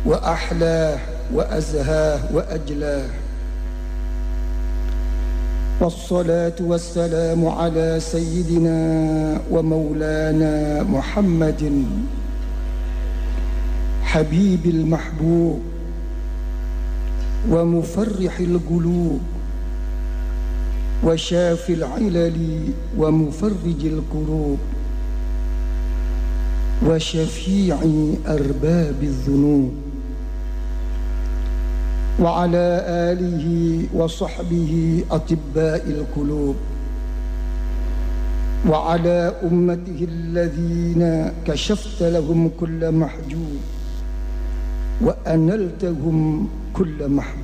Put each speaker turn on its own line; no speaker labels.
وأحلاه وأزهاه وأجلاه، والصلاة والسلام على سيدنا ومولانا محمد حبيب المحبوب ومفرح القلوب وشافي العلل ومفرج الكروب وشفيع أرباب الذنوب، وعلى آله وصحبه أطباء القلوب، وعلى أمته الذين كشفت لهم كل محجوب وأنلتهم كل محبوب.